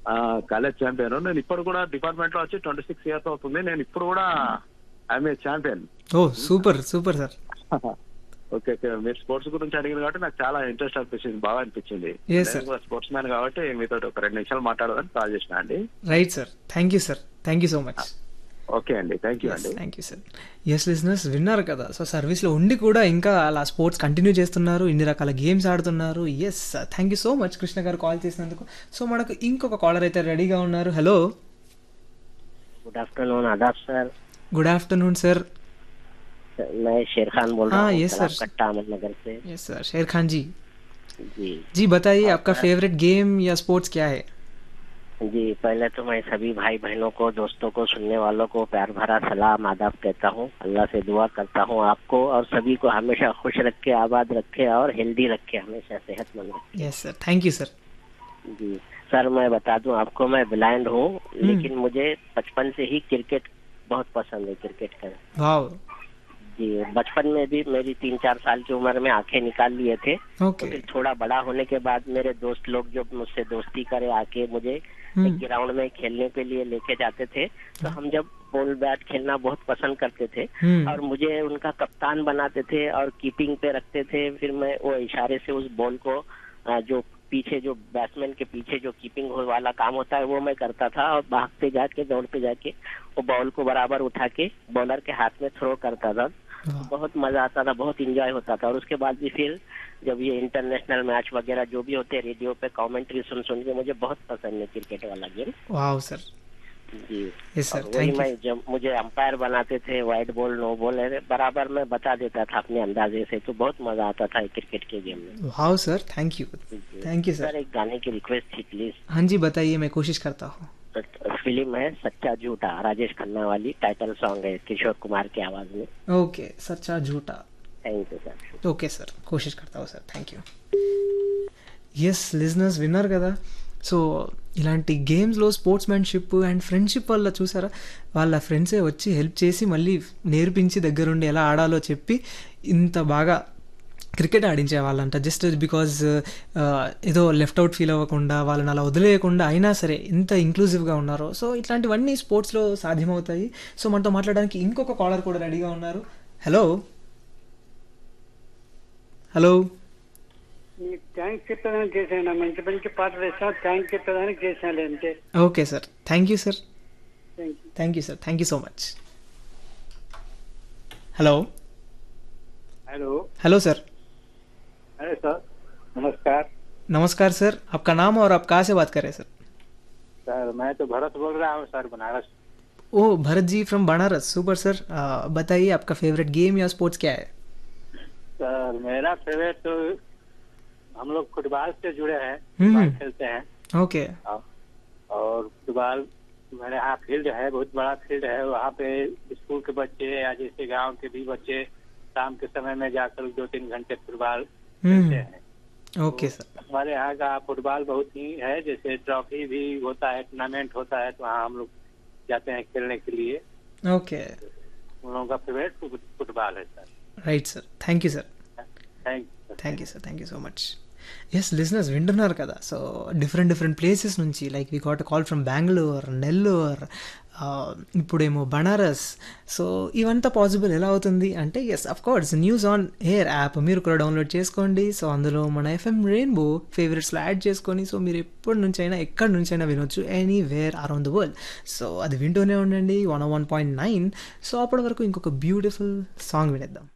College champion. నేను ఇప్పుడు కూడా డిపార్ట్మెంట్ లో వచ్చి 26 years అవుతుంది. నేను ఇప్పుడు కూడా I'm a champion. Oh super super sir. Okay okay, మీరు స్పోర్ట్స్ గురించి అడిగింది కాబట్టి నాకు చాలా ఇంట్రెస్ట్ అనిపించింది, బాగా అనిపించింది. Yes, sir. నేను కూడా స్పోర్ట్స్ మ్యాన్ కాబట్టి మీతో ఒక 2 నిమిషాలు మాట్లాడదని కాల్ చేసిన అండి. Right sir, thank you sir, thank you so much. Okay అండి, థ్యాంక్ యూ అండి. Thank you sir. Yes listeners, విన్నారు కదా, సో సర్వీస్లో ఉండి కూడా ఇంకా అలా స్పోర్ట్స్ కంటిన్యూ చేస్తున్నారు, ఇన్ని రకాల గేమ్స్ ఆడుతున్నారు. Yes, thank you so much Krishna గారు కాల్ చేసినందుకు. సో మనకు ఇంకొక కాలర్ అయితే రెడీగా ఉన్నారు. Hello, good afternoon. आदाब सर। Good afternoon sir. मैं शेर खान बोल रहा हूँ, यस सर, कट्टा अहमदनगर से। यस सर, शेर खान जी जी जी बताइए आपका फेवरेट गेम या स्पोर्ट्स क्या है? जी, पहले तो मैं सभी भाई बहनों को, दोस्तों को, सुनने वालों को प्यार भरा सलाम आदाब कहता हूँ। अल्लाह से दुआ करता हूँ आपको और सभी को हमेशा खुश रखे, आबाद रखे और हेल्दी रखे, हमेशा सेहतमंद रखे। Yes sir, thank you sir. Ji sir, मैं बता दूं आपको, मैं ब्लाइंड हूँ, लेकिन मुझे बचपन से ही क्रिकेट बहुत पसंद है, क्रिकेट का। वाओ। जी, बचपन में भी मेरी 3-4 साल की उम्र में आंखें निकाल लिए थे। ओके। फिर थोड़ा बड़ा होने के बाद मेरे दोस्त लोग जो मुझसे दोस्ती करे आके मुझे एक ग्राउंड में खेलने के लिए लेके जाते थे, तो हम जब बॉल बैट खेलना बहुत पसंद करते थे और मुझे उनका कप्तान बनाते थे और कीपिंग पे रखते थे। फिर मैं वो इशारे से उस बॉल को जो पीछे, जो बैट्समैन के पीछे जो कीपिंग वाला काम होता है वो मैं करता था और भागते जाके, दौड़ते जाके वो बॉल को बराबर उठा के बॉलर के हाथ में थ्रो करता था। बहुत मजा आता था, बहुत इंजॉय होता था। और उसके बाद भी फिर जब ये इंटरनेशनल मैच वगैरह जो भी होते हैं, रेडियो पे कमेंट्री सुन सुन के मुझे बहुत पसंद है क्रिकेट वाला गेम। Wow sir. जी यस सर, वही मैं जब मुझे अंपायर बनाते थे, वाइट बॉल नो बॉल बराबर मैं बता देता था अपने अंदाजे से, तो बहुत मजा आता था क्रिकेट के गेम में। Wow sir, thank you, thank you sir. Sir एक गाने की रिक्वेस्ट थी प्लीज। हाँ जी बताइए, मैं कोशिश करता हूँ। फिल्म है सच्चा झूठा, राजेश खन्ना वाली, टाइटल सॉन्ग है किशोर कुमार की आवाज में। ओके, सच्चा झूठा। Thank you sir. Okay sir, కోషిష్ కర్తావు sir, thank you. Yes listeners, విన్నారు కదా, సో ఇలాంటి గేమ్స్లో స్పోర్ట్స్ మ్యాన్షిప్ అండ్ ఫ్రెండ్షిప్ వల్ల చూసారా, వాళ్ళ ఫ్రెండ్సే వచ్చి హెల్ప్ చేసి మళ్ళీ నేర్పించి దగ్గరుండి ఎలా ఆడాలో చెప్పి ఇంత బాగా క్రికెట్ ఆడించే వాళ్ళంట. జస్ట్ బికాజ్ ఏదో లెఫ్ట్ అవుట్ ఫీల్ అవ్వకుండా, వాళ్ళని అలా వదిలేయకుండా అయినా సరే ఎంత ఇంక్లూజివ్గా ఉన్నారో. సో ఇట్లాంటివన్నీ స్పోర్ట్స్లో సాధ్యమవుతాయి. సో మనతో మాట్లాడడానికి ఇంకొక కాలర్ కూడా రెడీగా ఉన్నారు. Hello hello. థ్యాంక్స్ చెప్పేదానికి చేశాను, మంచి మంచి పాట వేసాను, థ్యాంక్స్ చెప్పేదానికి చేశాను అంతే. Okay sir, thank you sir, thank you sir, thank you so much. Hello hello hello sir. अरे सर नमस्कार। नमस्कार सर, आपका नाम और आप कहाँ से बात कर रहे हैं सर? सर मैं तो भरत बोल रहा हूँ sir, Banaras. O Bharat ji from Banaras, super sir. बताइए आपका फेवरेट गेम या स्पोर्ट्स क्या है? सर मेरा फेवरेट तो हम लोग फुटबॉल से जुड़े हैं, फुटबॉल खेलते हैं। ओके। और फुटबॉल मेरे यहाँ फील्ड है, बहुत बड़ा फील्ड है, वहाँ पे स्कूल के बच्चे या जैसे गांव के भी बच्चे शाम के समय में जाकर 2-3 घंटे फुटबॉल खेलते हैं। Okay sir. हमारे यहाँ का फुटबॉल बहुत ही है, जैसे ट्रॉफी भी होता है, टूर्नामेंट होता है, तो वहाँ हम लोग जाते हैं खेलने के लिए। ओके, उन लोगों का फेवरेट फुटबॉल है sir. Right sir, thank you sir, thank you sir, thank you so much. Yes listeners, వింటున్నారు కదా, సో డిఫరెంట్ ప్లేసెస్ నుంచి, like we got call from Bengaluru, Nellore, ఇప్పుడేమో బనారస్. సో ఇవంతా పాసిబుల్ ఎలా అవుతుంది అంటే, yes of course news on air app మీరు కూడా డౌన్లోడ్ చేసుకోండి. సో అందులో మన ఎఫ్ఎం రెయిన్బో ఫేవరెట్స్లో యాడ్ చేసుకొని, సో మీరు ఎప్పటి నుంచైనా ఎక్కడి నుంచైనా వినొచ్చు, anywhere around the world. So అది వింటూనే ఉండండి 101.9. సో అప్పటి వరకు ఇంకొక బ్యూటిఫుల్ సాంగ్ వినేద్దాం.